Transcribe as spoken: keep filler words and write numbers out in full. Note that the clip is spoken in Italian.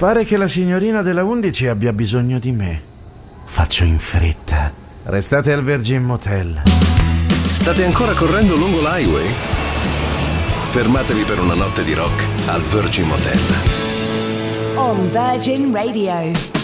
Pare che la signorina della undici abbia bisogno di me. Faccio in fretta. Restate al Virgin Motel. State ancora correndo lungo l'highway? Fermatevi per una notte di rock al Virgin Motel. On Virgin Radio.